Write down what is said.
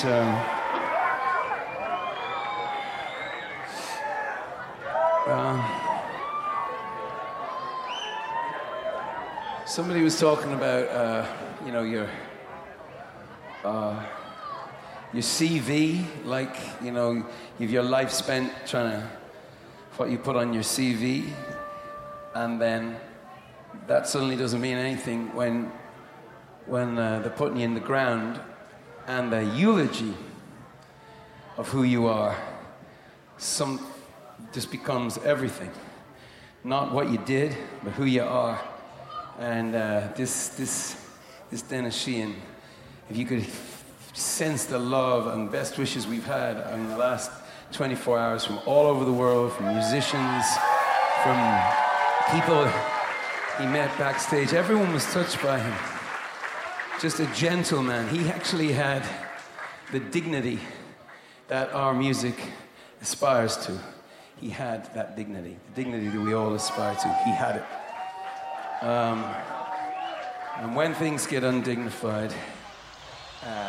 somebody was talking about, your CV, like, you've your life spent what you put on your CV, and then that suddenly doesn't mean anything when they're putting you in the ground, and the eulogy of who you are just becomes everything. Not what you did, but who you are. And this Dennis Sheehan, if you could sense the love and best wishes we've had in the last 24 hours from all over the world, from musicians, from people he met backstage. Everyone was touched by him. Just a gentleman. He actually had the dignity that our music aspires to. He had that dignity, the dignity that we all aspire to. He had it. And when things get undignified,